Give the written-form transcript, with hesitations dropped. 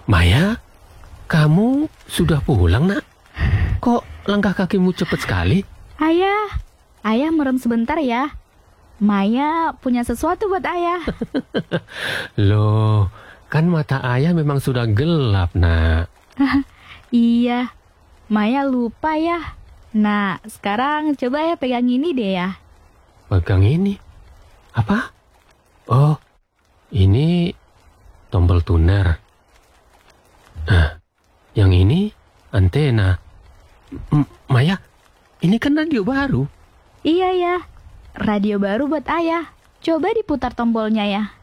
Maya, kamu sudah pulang, Nak? Kok langkah kakimu cepat sekali? Ayah merem sebentar ya. Maya punya sesuatu buat ayah. Loh, kan mata ayah memang sudah gelap, Nak. Iya, Maya lupa ya. Nah, sekarang coba ya pegang ini deh ya. Pegang ini? Apa? Oh, ini tombol tuner. Nah, yang ini antena. Maya, ini kan radio baru. Iya ya, radio baru buat ayah. Coba diputar tombolnya ya.